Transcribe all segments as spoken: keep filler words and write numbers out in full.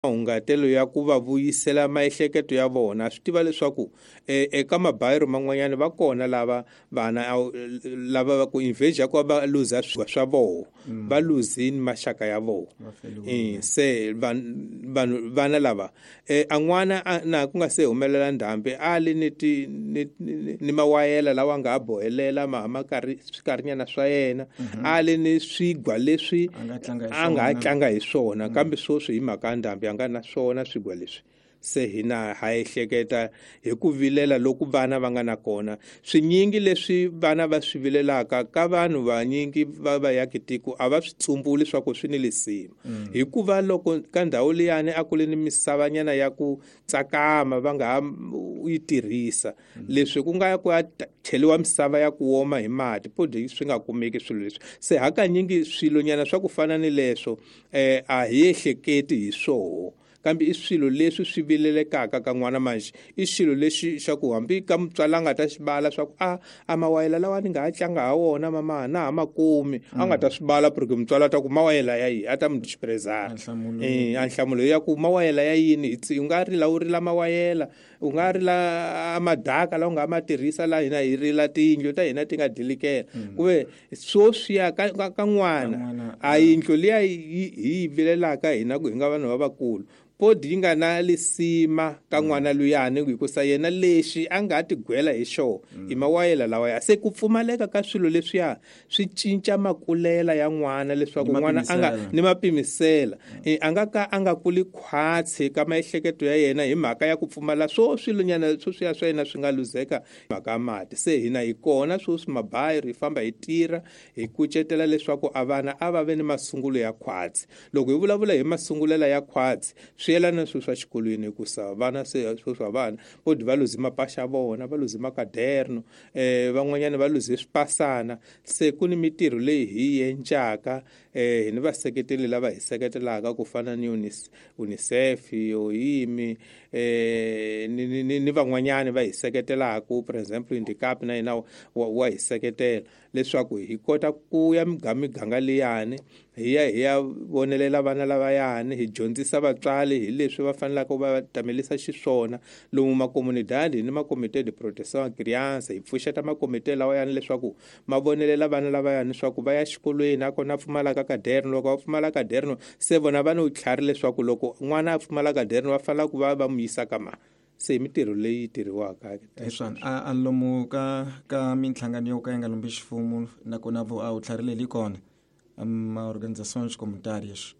mahungatelo ya ku va vuyisela maehleketo ya vona. Swi tiva leswaku eka mabayiro man'wanyana va kona lava vana lava va ku invest ya ku va luza swiwa swa vona va luzini maxaka ya vona. Se vanhu vana lava an'wana na ku nga se humelela ndhambi ali ni ti ni mawayela lawa nga bohelela mahama karhi swikarhinyana swa yena ali ni swigwa leswi a nga tlanga hi swona kambe swo swi hi mhaka ndhambi a nga na swona swigwa leswi. Se hina ha ehleketa hi ku vilela loku vana va nga na kona. Swinyingi leswi vana va swi vilelaka ka vanhu vanyingi va vaakitiko a va swi tsumbuli swa ku swi ni lisima hikuva loko ka ndhawu liyani a kule ni misavanyana ya ku tsakama va nga ha yi tirhisa leswi ku nga ya ku ya cheliwa misava ya ku woma hi mati podi swi nga kumeki swilo leswi. Se hakanyingi swilonyana swa ku fana ni leswo eh a hi ehleketi hi swoho kambe i swilo leswi swi vilelekaka ka n'wana manje i swilo leswi xa ku hambi ka mutswala nga ta xibala swa ku a a mawayela lawa ni nga ha tlanga ha wona mama na ha makumi a nga ta swibala porque mutswala ta ku mawayela ya yi a ta mu disprezar eh a nhlamulo ya ku mawayela ya yini u nga ri la u ri la mawayela u nga ri la amadaka la u nga ma tirhisa la hina hi ri la tindlu ta hina ti nga dilikela kuve swo swiya ka ka n'wana a yindlu liya hi vilelaka hina ku hi nga vanhu lavakulu podi nga na lisima ka n'wana luyani hikusa yena lexi a nga ti gwela hi xo i mawayela lawa ya se ku pfumaleka ka swilo leswiya swi cinca makulela ya n'wana leswaku n'wana a nga ni mapimisela a nga ka a nga kuli khwatsi ka maehleketo ya yena hi mhaka ya ku pfumala swo swilo nyana swo swiya swa yena swi nga luzeka mhaka mati. Se hina hi kona swo swi mabayiro hi famba hi tirha hi kucetela leswaku a vana a va ve ni masungulo ya khwatsi. Loko hi vulavula hi masungulela ya khwatsi yelana swo swa xikolweni hikusa vana se swo swa vana podi va luzi mapasha vona va luzi makaderno eh van'wanyana va luzi swipasana. Se ku ni mitirho leyi hi yenjaka eh hi ni vaseketeli lava hi seketelaka ku fana ni UNICEF yoyimi eh ni ni van'wanyana va hi seketelaka for example Indicap na ina wa hi seketela leswaku hi kota ku ya miganga liyani hi ya hi ya vonelela vana lava yani hi dyondzisa vatswari hi leswi va fanelaka va tamelisa xiswona lomu makomunidadi ni makomite de proteção à criança hi pfuxeta makomite lawa yani leswaku ma vonelela vana lava yani leswaku va ya xikolweni a kona pfumalaka kaderno loko va pfumala kaderno se vona va no tlhari leswaku loko n'wana a pfumala kaderno va fanela ku va va mu yisa ka ma se mitirho leyi tirhiwaka eswana a lomu ka ka minhlangano yo ka yi nga lombi xifumu nakona vo a wu tlharileli kona ma-organizações comunitárias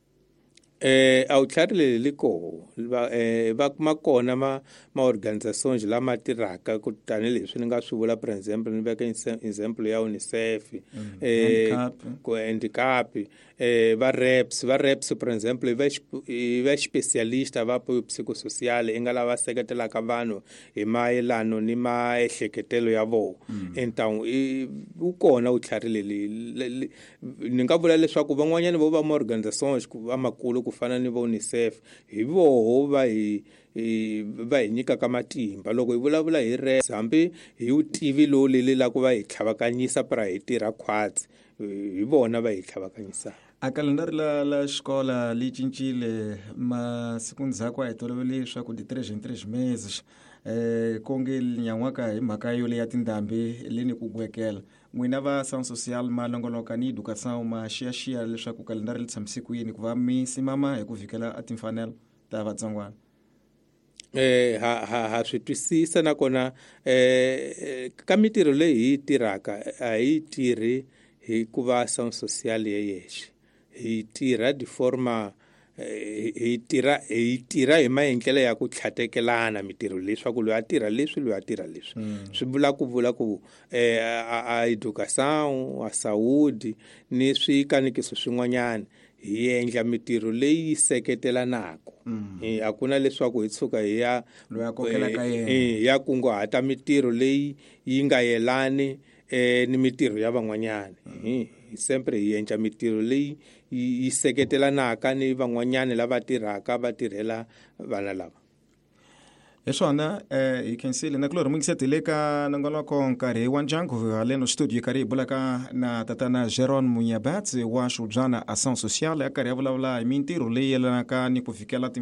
eh a wu tlharileli koho va eh va kuma kona ma ma-organizações lama tirhaka ku tani leswi ni nga swi vula for example ni veka example ya UNICEF eh ku Indicap eh va reps va reps for example va va specialista va psicosocial i nga lava seketelaka vanhu hi mayelano ni maehleketelo ya vona então u kona u tlharileli ni nga vula leswaku van'wanyana vo va ma-organizações va makulu ku fana ni vo UNICEF hi voho va hi va hi nyikaka matimba loko hi vulavula hi reps hambi hi u tivi lowu lelela ku va hi tlhavakanyisa para hi tirha khwatsi hi vona va hi tlhavakanyisa. A kalendari la la xikola li cincile masiku ndzhaku a hi tolovele leswaku di três em três meses eh konge linyan'waka hi mhaka yo leya tindhambi leni ku gwekela n'wina va ação social ma longoloka ni educação ma xiyaxiya leswaku kalendari li tshamise ku yini ku va mi simama hi ku vhikela a timfanelo ta vatsongwana. Eh ha ha ha swi twisisa nakona eh ka mitirho leyi hi tirhaka a hi tirhi hi ku va ação social ya yexe hi tirha di forma hi tirha hi tirha hi maendlelo ya ku tlhatekelana mitirho leswaku loyi a tirha leswi loyi a tirha leswi swi vula ku vula ku eh a educação a saúde ni swikanikiso swin'wanyana hi endla mitirho leyi seketelanaka eh a kuna leswaku hi tshuka hi ya loya kokela ka yena eh ya kunguhata mitirho leyi yi nga yelani eh ni mitirho ya van'wanyana eh sempre hi endla mitirho leyi yi seketelanaka ni van'wanyana lava tirhaka va tirhela vana lava. Hi swona eh hi khensile na kulori mungisetile ka nongonoko nkarhi wa ndyangu hale no studio karhi hi bulaka na tatana Jeron Munyabatsi wa Shudzana Ação Social ya karhi ya vulavula hi mintirho leyi yelanaka ni ku fikela